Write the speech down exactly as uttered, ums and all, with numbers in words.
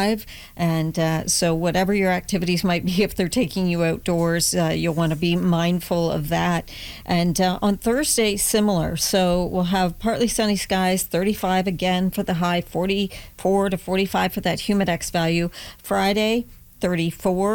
thirty-five. And uh, so whatever your activities might be, if they're taking you outdoors, uh, you'll want to be mindful of that. And uh, on Thursday, similar. So we'll have partly sunny skies, thirty-five again for the high, forty-four to forty-five for that humidex value. Friday, thirty-four.